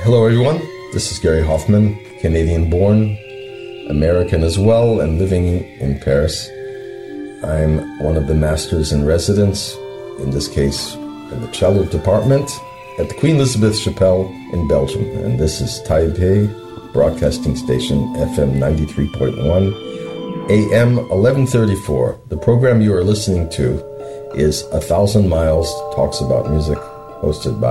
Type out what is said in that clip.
Hello, everyone. This is Gary Hoffman, Canadian-born, American as well, and living in Paris. I'm one of the masters in residence, in this case, in the cello department, at the Queen Elizabeth Chapelle in Belgium. And this is Taipei Broadcasting Station, FM 93.1, AM 1134. The program you are listening to is A Thousand Miles Talks About Music, hosted by